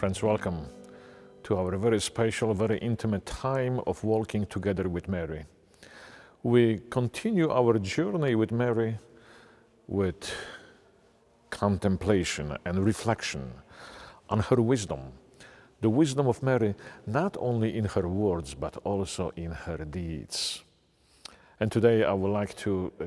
Friends, welcome to our very special, very intimate time of walking together with Mary. We continue our journey with Mary with contemplation and reflection on her wisdom. The wisdom of Mary, not only in her words, but also in her deeds. And today I would like to